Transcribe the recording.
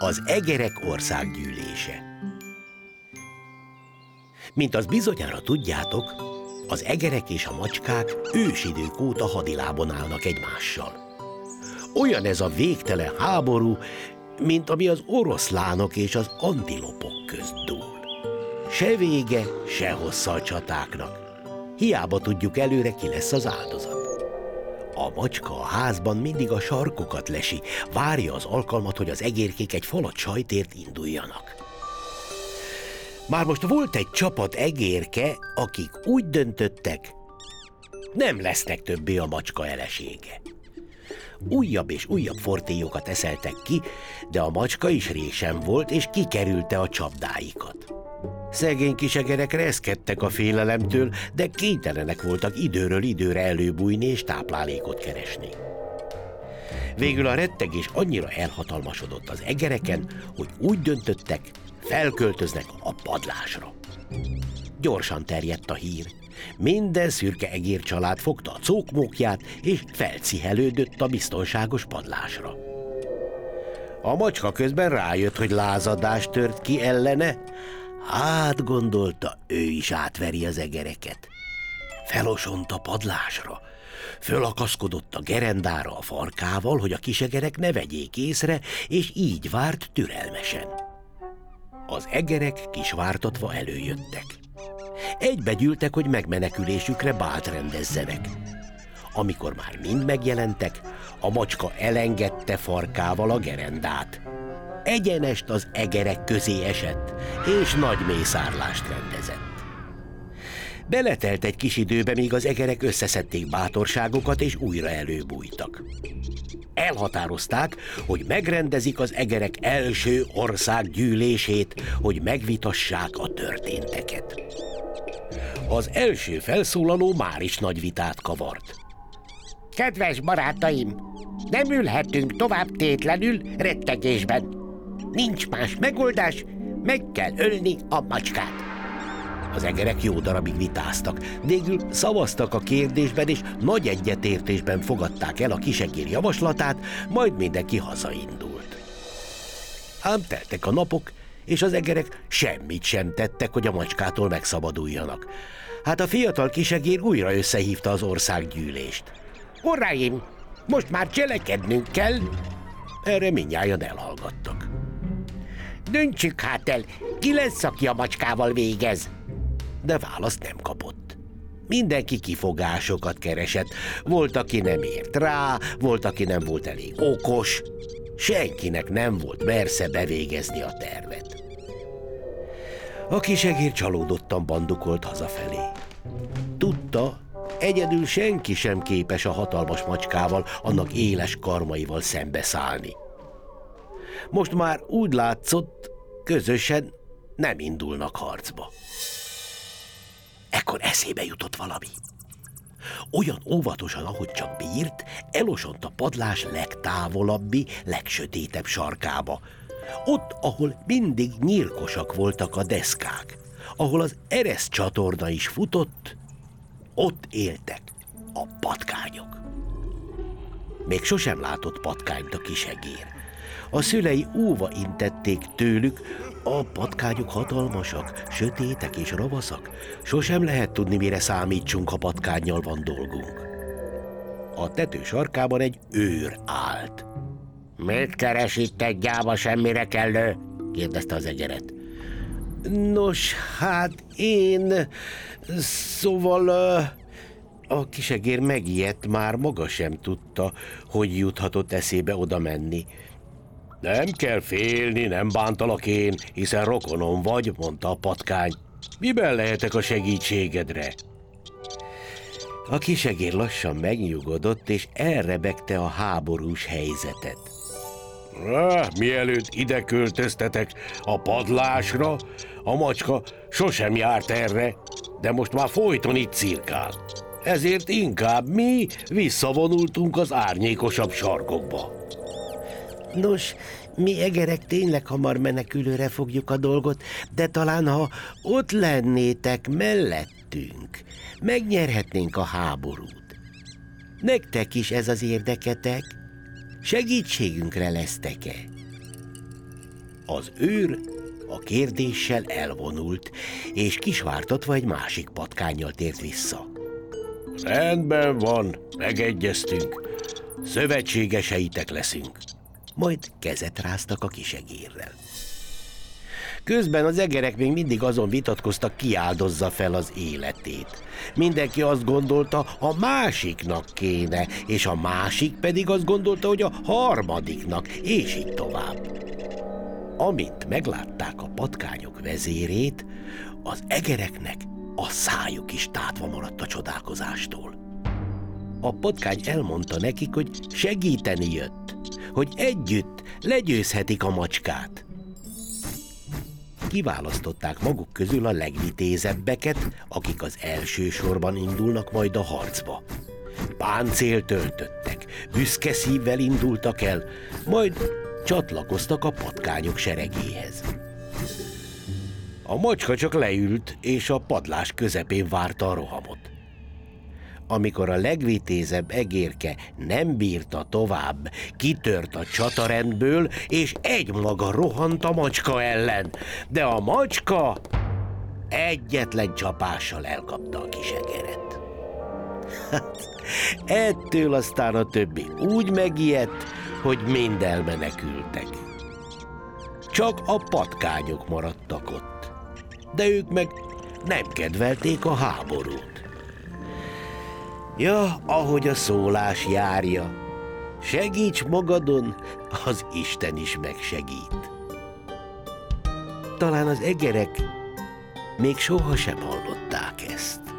Az egerek országgyűlése. Mint azt bizonyára tudjátok, az egerek és a macskák ősidők óta hadilábon állnak egymással. Olyan ez a végtelen háború, mint ami az oroszlánok és az antilopok közt dúl. Se vége, se hossza a csatáknak. Hiába tudjuk előre, ki lesz az áldozat. A macska a házban mindig a sarkokat lesi, várja az alkalmat, hogy az egérkék egy falat sajtért induljanak. Már most volt egy csapat egérke, akik úgy döntöttek, nem lesznek többé a macska elesége. Újabb és újabb fortélyokat eszeltek ki, de a macska is résen volt, és kikerülte a csapdáikat. Szegény kis egerek reszkedtek a félelemtől, de kénytelenek voltak időről időre előbújni és táplálékot keresni. Végül a rettegés annyira elhatalmasodott az egereken, hogy úgy döntöttek, felköltöznek a padlásra. Gyorsan terjedt a hír. Minden szürke egércsalád fogta a cókmókját, és felcihelődött a biztonságos padlásra. A macska közben rájött, hogy lázadás tört ki ellene, hát gondolta, ő is átveri az egereket. Felosont a padlásra, fölakaszkodott a gerendára a farkával, hogy a kisegerek ne vegyék észre, és így várt türelmesen. Az egerek kisvártatva előjöttek. Egybegyűltek, hogy megmenekülésükre bált rendezzenek. Amikor már mind megjelentek, a macska elengedte farkával a gerendát. Egyenest az egerek közé esett, és nagy mészárlást rendezett. Beletelt egy kis időbe, míg az egerek összeszedték bátorságokat, és újra előbújtak. Elhatározták, hogy megrendezik az egerek első országgyűlését, hogy megvitassák a történteket. Az első felszólaló már is nagy vitát kavart. Kedves barátaim, nem ülhetünk tovább tétlenül rettegésben. Nincs más megoldás, meg kell ölni a macskát. Az egerek jó darabig vitáztak, végül szavaztak a kérdésben, és nagy egyetértésben fogadták el a kisegér javaslatát, majd mindenki hazaindult. Ám teltek a napok, és az egerek semmit sem tettek, hogy a macskától megszabaduljanak. Hát a fiatal kisegér újra összehívta az országgyűlést. Uraim, most már cselekednünk kell. Erre mindnyájan elhallgattak. Döntsük hát el, ki lesz, aki a macskával végez. De választ nem kapott. Mindenki kifogásokat keresett. Volt, aki nem ért rá, volt, aki nem volt elég okos. Senkinek nem volt mersze bevégezni a tervet. A kisegér csalódottan bandukolt hazafelé. Tudta, egyedül senki sem képes a hatalmas macskával, annak éles karmaival szembeszállni. Most már úgy látszott, közösen nem indulnak harcba. Ekkor eszébe jutott valami. Olyan óvatosan, ahogy csak bírt, elosont a padlás legtávolabbi, legsötétebb sarkába. Ott, ahol mindig nyírkosak voltak a deszkák, ahol az ereszcsatorna is futott, ott éltek a patkányok. Még sosem látott patkányt a kisegér. A szülei óva intették tőlük, a patkányok hatalmasak, sötétek és ravaszak. Sosem lehet tudni, mire számítsunk, ha patkánnyal van dolgunk. A tető sarkában egy őr állt. Mit keres itt egy gyáva semmire kellő? Kérdezte az egeret. Nos, hát én... Szóval... A kisegér megijedt, már maga sem tudta, hogy juthatott eszébe oda menni. Nem kell félni, nem bántalak én, hiszen rokonom vagy, mondta a patkány. Miben lehetek a segítségedre? A kisegér lassan megnyugodott, és elrebegte a háborús helyzetet. Mielőtt ide költöztetek a padlásra, a macska sosem járt erre, de most már folyton itt cirkál. Ezért inkább mi visszavonultunk az árnyékosabb sarkokba. Nos, mi egerek tényleg hamar menekülőre fogjuk a dolgot, de talán ha ott lennétek mellettünk, megnyerhetnénk a háborút. Nektek is ez az érdeketek? Segítségünkre lesztek-e? Az őr a kérdéssel elvonult, és kisvártatva egy másik patkánnyal tért vissza. Rendben van, megegyeztünk. Szövetségeseitek leszünk. Majd kezet ráztak a kisegérrel. Közben az egerek még mindig azon vitatkoztak, ki áldozza fel az életét. Mindenki azt gondolta, a másiknak kéne, és a másik pedig azt gondolta, hogy a harmadiknak, és így tovább. Amint meglátták a patkányok vezérét, az egereknek a szájuk is tátva maradt a csodálkozástól. A patkány elmondta nekik, hogy segíteni jött, hogy együtt legyőzhetik a macskát. Kiválasztották maguk közül a legvitézebbeket, akik az első sorban indulnak majd a harcba. Páncélt öltöttek, büszke szívvel indultak el, majd csatlakoztak a patkányok seregéhez. A macska csak leült, és a padlás közepén várta a rohamot. Amikor a legvitézebb egérke nem bírta tovább, kitört a csatarendből, és egymaga rohant a macska ellen, de a macska egyetlen csapással elkapta a kis egeret. Hát, ettől aztán a többi úgy megijedt, hogy mind elmenekültek. Csak a patkányok maradtak ott, de ők meg nem kedvelték a háborút. Ja, ahogy a szólás járja, segíts magadon, az Isten is megsegít. Talán az egerek még sohasem hallották ezt.